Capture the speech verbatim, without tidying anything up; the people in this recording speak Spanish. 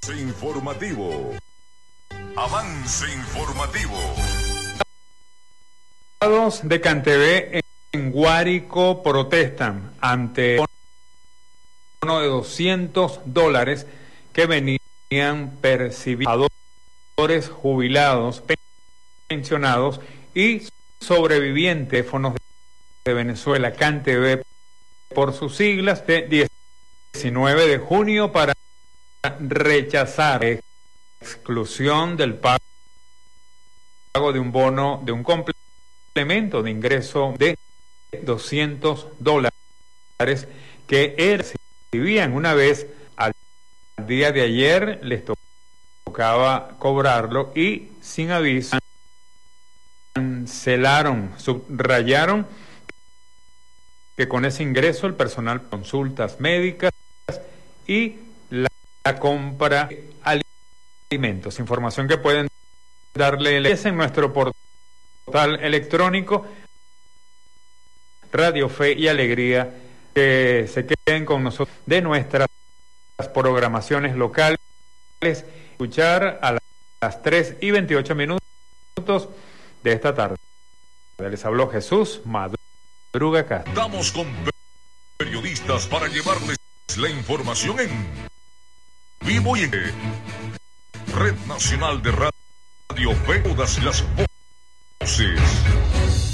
Avance informativo. Avance informativo. De Cantv en Guárico protestan ante un bono de doscientos dólares que venían percibidos jubilados, pensionados y sobrevivientes de fondos de Venezuela, Cantv por sus siglas, de diecinueve de junio para rechazar la exclusión del pago de un bono de un complemento de ingreso de doscientos dólares que recibían una vez al día de ayer, les tocaba cobrarlo y sin aviso cancelaron, subrayaron que con ese ingreso el personal consultas médicas y la, la compra de alimentos. Información que pueden darle en nuestro portal electrónico Radio Fe y Alegría. Que se queden con nosotros de nuestras programaciones locales. Escuchar a las tres y veintiocho minutos de esta tarde. Les habló Jesús Madruga Castro. Estamos con periodistas para llevarles la información en vivo y en Red Nacional de Radio Fe, todas las voces.